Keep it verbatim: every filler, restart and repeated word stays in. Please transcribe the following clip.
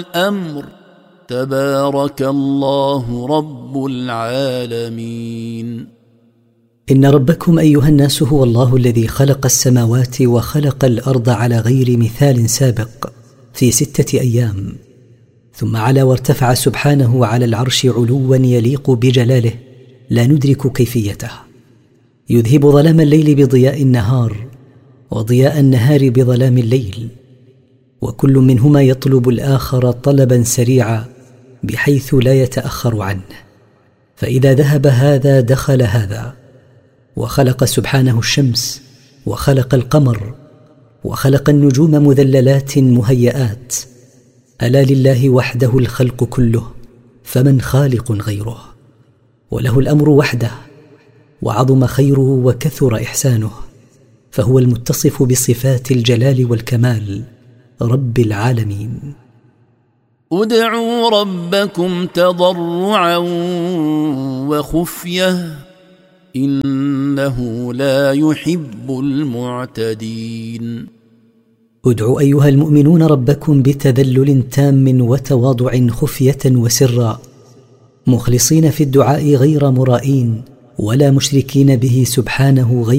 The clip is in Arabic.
الأمر تبارك الله رب العالمين. إن ربكم أيها الناس هو الله الذي خلق السماوات وخلق الأرض على غير مثال سابق في ستة أيام، ثم علا وارتفع سبحانه على العرش علوا يليق بجلاله لا ندرك كيفيته، يذهب ظلام الليل بضياء النهار وضياء النهار بظلام الليل، وكل منهما يطلب الآخر طلبا سريعا بحيث لا يتأخر عنه، فإذا ذهب هذا دخل هذا. وخلق سبحانه الشمس وخلق القمر وخلق النجوم مذللات مهيئات. ألا لله وحده الخلق كله، فمن خالق غيره؟ وله الأمر وحده، وعظم خيره وكثر إحسانه، فهو المتصف بصفات الجلال والكمال رب العالمين. ادعوا ربكم تضرعا وخفية إنه لا يحب المعتدين. ادعوا أيها المؤمنون ربكم بتذلل تام وتواضع خفية وسرا، مخلصين في الدعاء غير مرائين ولا مشركين به سبحانه غير